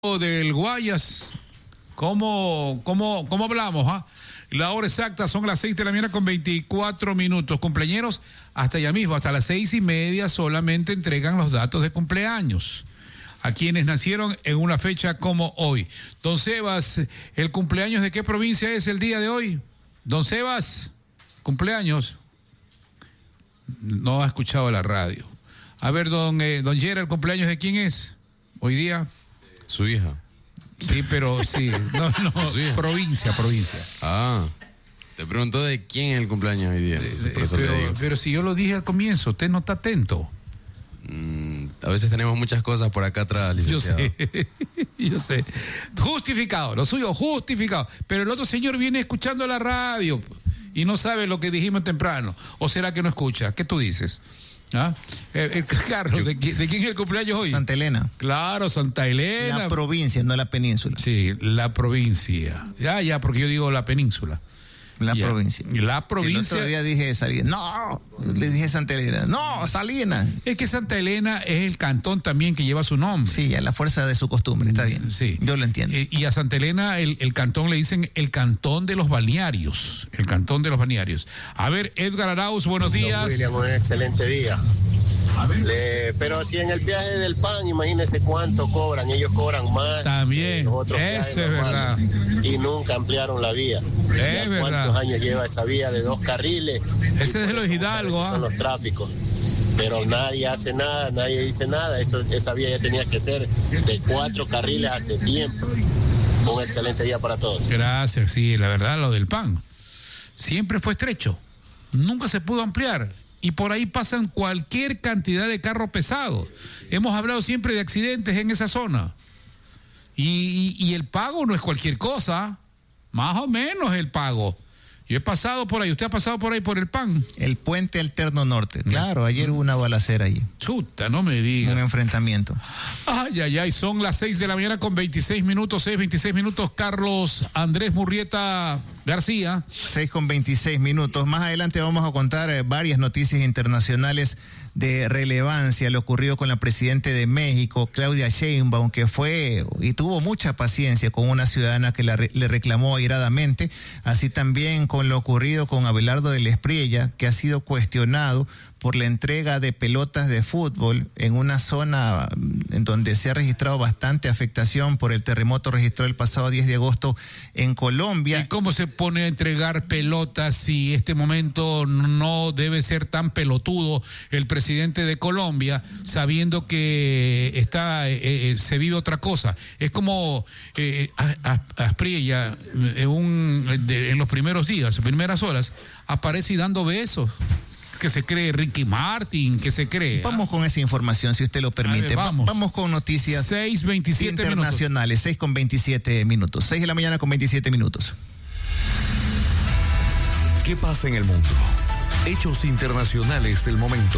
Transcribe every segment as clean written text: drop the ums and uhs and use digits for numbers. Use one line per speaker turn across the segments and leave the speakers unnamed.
del Guayas. ¿Cómo hablamos? La hora exacta son las 6 de la mañana con 24 minutos. Cumpleañeros, hasta ya mismo, hasta las 6:30 solamente entregan los datos de cumpleaños a quienes nacieron en una fecha como hoy. Don Sebas, ¿el cumpleaños de qué provincia es el día de hoy? Don Sebas, cumpleaños. No ha escuchado la radio. A ver, don Yera, ¿el cumpleaños de quién es hoy día?
Su hija.
Sí, pero sí. No, provincia.
Ah, te pregunto de quién es el cumpleaños hoy día.
Pero si yo lo dije al comienzo, usted no está atento.
A veces tenemos muchas cosas por acá atrás, licenciado.
Yo sé. Justificado, lo suyo justificado. Pero el otro señor viene escuchando la radio y no sabe lo que dijimos temprano. ¿O será que no escucha? ¿Qué tú dices? Carlos, ¿de quién es el cumpleaños hoy?
Santa Elena.
Claro, Santa Elena.
La provincia, no la península.
Sí, la provincia. Ya, porque yo digo la península.
La provincia.
La provincia.
El otro día dije Salinas. No, le dije Santa Elena. No, Salinas.
Es que Santa Elena es el cantón también que lleva su nombre.
Sí, a la fuerza de su costumbre, está bien.
Sí.
Yo lo entiendo.
Y a Santa Elena el cantón le dicen el cantón de los balnearios. El cantón de los balnearios. A ver, Edgar Arauz, buenos días.
William, un excelente día. Pero si en el viaje del PAN, imagínense cuánto cobran. Ellos cobran más.
También, eso es verdad.
Y nunca ampliaron la vía.
Es verdad.
¿Cuántos años lleva esa vía de 2 carriles?
Ese es de los Hidalgo.
Son los tráficos. Pero nadie hace nada, nadie dice nada. Esa vía ya tenía que ser de 4 carriles hace tiempo. Un excelente día para todos.
Gracias, sí, la verdad, lo del PAN siempre fue estrecho. Nunca se pudo ampliar. Y por ahí pasan cualquier cantidad de carros pesados. Hemos hablado siempre de accidentes en esa zona. Y el pago no es cualquier cosa. Más o menos el pago. Yo he pasado por ahí. ¿Usted ha pasado por ahí por el PAN?
El puente alterno norte. Claro, ayer hubo una balacera allí.
Chuta, no me diga.
Un enfrentamiento.
Ay. Son las 6 de la mañana con 26 minutos. 6:26 minutos. Carlos Andrés Murrieta García.
6:26 minutos. Más adelante vamos a contar varias noticias internacionales de relevancia. Lo ocurrido con la presidenta de México, Claudia Sheinbaum, que fue y tuvo mucha paciencia con una ciudadana que le reclamó airadamente. Así también con lo ocurrido con Abelardo del Espriella, que ha sido cuestionado por la entrega de pelotas de fútbol en una zona en donde se ha registrado bastante afectación por el terremoto registrado el pasado 10 de agosto en Colombia.
¿Y cómo se pone a entregar pelotas si este momento no debe ser tan pelotudo el presidente de Colombia, sabiendo que se vive otra cosa? Es como Asprilla en los primeros días, primeras horas, aparece y dando besos. Que se cree Ricky Martin, que se cree.
Vamos con esa información, si usted lo permite. Vamos con noticias
6:27
internacionales, 6:27 minutos. 6 de la mañana con 27 minutos.
¿Qué pasa en el mundo? Hechos internacionales del momento.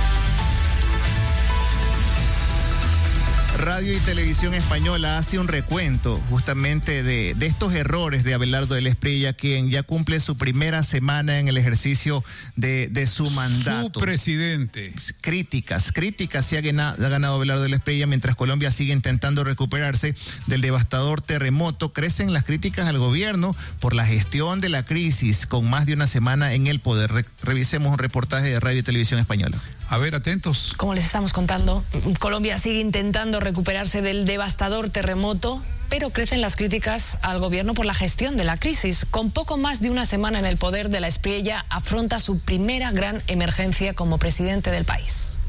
Radio y Televisión Española hace un recuento justamente de estos errores de Abelardo del Espriella, quien ya cumple su primera semana en el ejercicio de su mandato.
Su presidente.
Críticas se ha ganado Abelardo del Espriella mientras Colombia sigue intentando recuperarse del devastador terremoto. Crecen las críticas al gobierno por la gestión de la crisis con más de una semana en el poder. Revisemos un reportaje de Radio y Televisión Española.
A ver, atentos.
Como les estamos contando, Colombia sigue intentando recuperarse del devastador terremoto, pero crecen las críticas al gobierno por la gestión de la crisis. Con poco más de una semana en el poder, de la Espriella afronta su primera gran emergencia como presidente del país.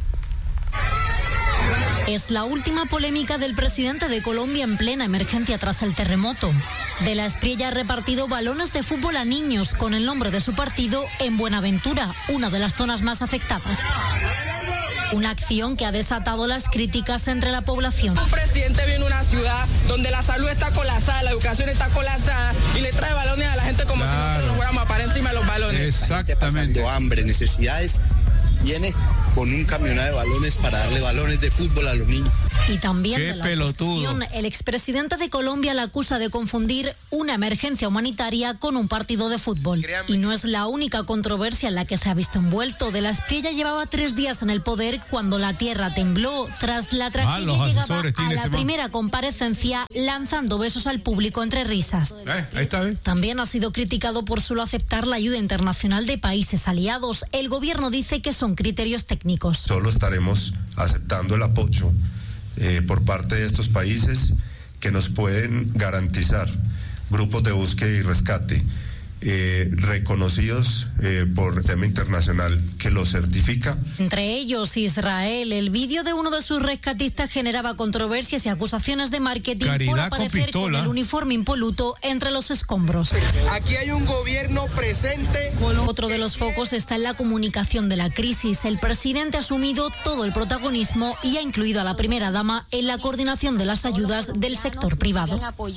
Es la última polémica del presidente de Colombia en plena emergencia tras el terremoto. De la Espriella ha repartido balones de fútbol a niños con el nombre de su partido en Buenaventura, una de las zonas más afectadas. Una acción que ha desatado las críticas entre la población.
Un presidente viene a una ciudad donde la salud está colapsada, la educación está colapsada y le trae balones a la gente como si nosotros nos fuéramos a parar encima de los balones.
Exactamente.
La gente pasando hambre, necesidades, viene con un camionado de balones para darle balones de fútbol a los niños.
Y también
Qué
de la
pelotudo.
oposición, el expresidente de Colombia la acusa de confundir una emergencia humanitaria con un partido de fútbol. Y no es la única controversia en la que se ha visto envuelto. De la Espriella llevaba 3 días en el poder cuando la tierra tembló. Tras la tragedia
los
llegaba
asesores tiene
a la
ese man.
primera comparecencia lanzando besos al público entre risas.
Ahí está, ¿eh?
También ha sido criticado por solo aceptar la ayuda internacional de países aliados. El gobierno dice que son criterios técnicos.
Solo estaremos aceptando el apoyo por parte de estos países que nos pueden garantizar grupos de búsqueda y rescate reconocidos por el sistema internacional que lo certifica.
Entre ellos Israel. El vídeo de uno de sus rescatistas generaba controversias y acusaciones de marketing por aparecer con el uniforme impoluto entre los escombros.
Aquí hay un gobierno presente.
Otro de los focos está en la comunicación de la crisis. El presidente ha asumido todo el protagonismo y ha incluido a la primera dama en la coordinación de las ayudas del sector privado.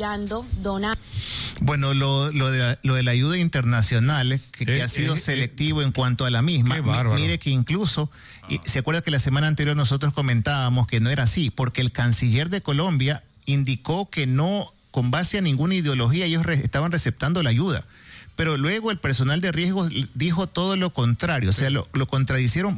Bueno, lo de la ayuda internacional, que ha sido selectivo en cuanto a la misma. Mire que incluso, se acuerda que la semana anterior nosotros comentábamos que no era así, porque el canciller de Colombia indicó que no, con base a ninguna ideología, ellos estaban receptando la ayuda. Pero luego el personal de riesgo dijo todo lo contrario, o sea, lo contradicieron.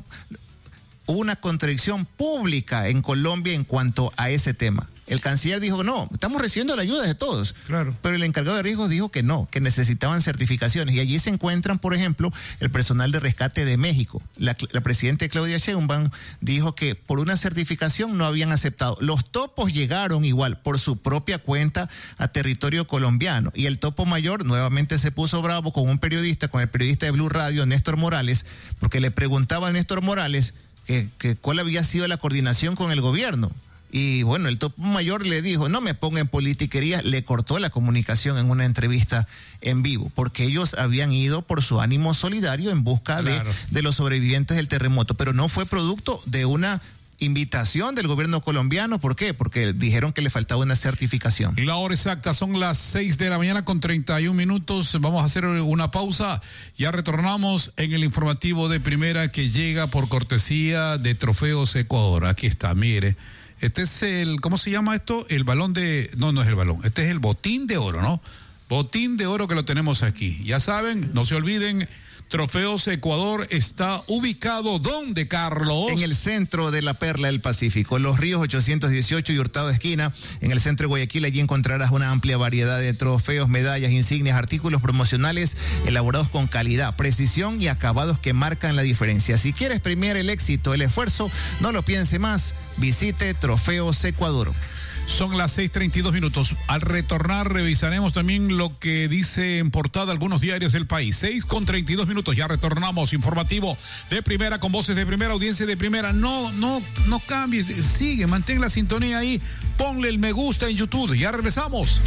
Hubo una contradicción pública en Colombia en cuanto a ese tema. El canciller dijo, no, estamos recibiendo la ayuda de todos.
Claro.
Pero el encargado de riesgos dijo que no, que necesitaban certificaciones. Y allí se encuentran, por ejemplo, el personal de rescate de México. La presidenta Claudia Sheinbaum dijo que por una certificación no habían aceptado. Los topos llegaron igual por su propia cuenta a territorio colombiano. Y el topo mayor nuevamente se puso bravo con el periodista de Blue Radio, Néstor Morales, porque le preguntaba a Néstor Morales que cuál había sido la coordinación con el gobierno. Y bueno, el topo mayor le dijo, no me ponga en politiquería, le cortó la comunicación en una entrevista en vivo, porque ellos habían ido por su ánimo solidario en busca de los sobrevivientes del terremoto, pero no fue producto de una invitación del gobierno colombiano. ¿Por qué? Porque dijeron que le faltaba una certificación.
La hora exacta son las 6 de la mañana con 31 minutos. Vamos a hacer una pausa. Ya retornamos en el informativo de primera que llega por cortesía de Trofeos Ecuador. Aquí está, mire. Este es el, ¿cómo se llama esto? El balón de, no es el balón, este es el botín de oro, ¿no? Botín de oro que lo tenemos aquí. Ya saben, no se olviden, Trofeos Ecuador está ubicado, ¿dónde, Carlos?
En el centro de la Perla del Pacífico, Los Ríos 818 y Hurtado Esquina, en el centro de Guayaquil. Allí encontrarás una amplia variedad de trofeos, medallas, insignias, artículos promocionales elaborados con calidad, precisión y acabados que marcan la diferencia. Si quieres premiar el éxito, el esfuerzo, no lo piense más, visite Trofeos Ecuador.
Son las 6:32 minutos. Al retornar revisaremos también lo que dice en portada algunos diarios del país. 6:32 minutos. Ya retornamos. Informativo de primera con voces de primera, audiencia de primera. No cambies. Sigue, mantén la sintonía ahí. Ponle el me gusta en YouTube. Ya regresamos.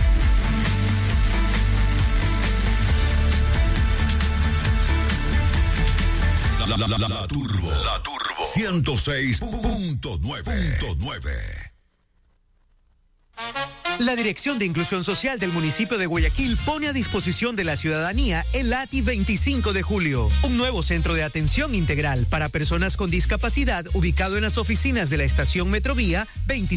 La Turbo 106.9.
La Dirección de Inclusión Social del municipio de Guayaquil pone a disposición de la ciudadanía el ATI 25 de julio, un nuevo centro de atención integral para personas con discapacidad ubicado en las oficinas de la estación Metrovía 25